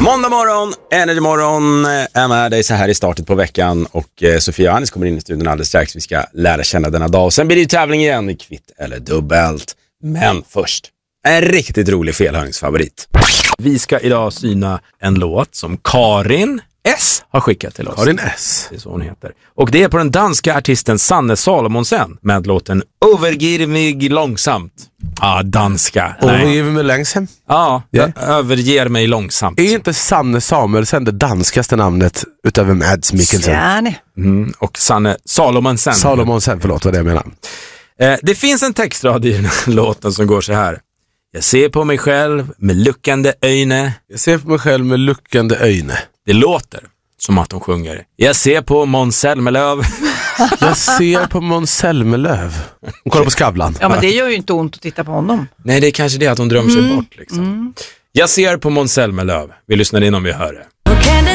Måndag morgon, Energy morgon är med dig så här i startet på veckan. Och Sofia och Anis kommer in i studion alldeles strax. Vi ska lära känna denna dag. Och sen blir det ju tävling igen i kvitt eller dubbelt. Men först, en riktigt rolig felhörningsfavorit. Vi ska idag syna en låt som Karin S har skickat till oss. Karin S. Det är så hon heter. Och det är på den danska artisten Sanne Salomonsen med låten Överger mig långsamt. Ja, danska. Överger mig långsamt? Ja, överger mig långsamt. Är inte Sanne Samuelsen det danskaste namnet utöver Mads Mikkelsen? Och Sanne Salomonsen. Salomonsen, förlåt vad det jag menar. Det finns en textrad i den här låten som går så här. Jag ser på mig själv med luckande öjne. Jag ser på mig själv med luckande öjne. Det låter som att de sjunger. Jag ser på Måns Zelmerlöw. Jag ser på Måns Zelmerlöw. Hon kollar på Skavlan. Ja, men det gör ju inte ont att titta på honom. Nej, det är kanske det att hon drömmer sig bort liksom. Jag ser på Måns Zelmerlöw. Vi lyssnar in om vi hör det. Kan det